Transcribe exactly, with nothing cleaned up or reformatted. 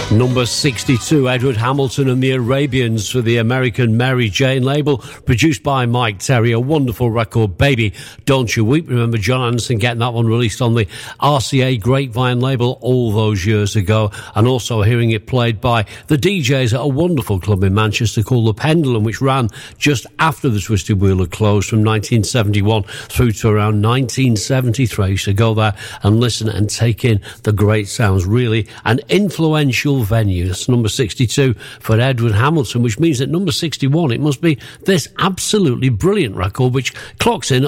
Number sixty-two, Edward Hamilton and the Arabians for the American Mary Jane label, produced by Mike Terry. A wonderful record, Baby Don't You Weep. Remember John Anderson getting that one released on the R C A Grapevine label all those years ago, and also hearing it played by the D Js at a wonderful club in Manchester called The Pendulum, which ran just after the Twisted Wheel had closed from nineteen seventy-one through to around nineteen seventy-three. So go there and listen and take in the great sounds. Really an influential venue. That's number sixty-two for Edward Hamilton, which means that number sixty-one, it must be this absolutely brilliant record, which clocks in